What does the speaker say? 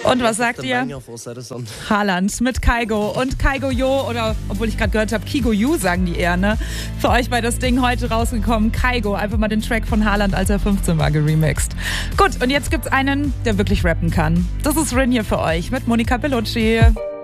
Und was sagt ihr? Haaland mit Kygo und Kygo Yo, oder obwohl ich gerade gehört habe, Kygo You sagen die eher, ne? Für euch bei das Ding heute rausgekommen, Kygo, einfach mal den Track von Haaland, als er 15 war, geremixed. Gut, und jetzt gibt's einen, der wirklich rappen kann. Das ist Rin hier für euch mit Monica Bellucci.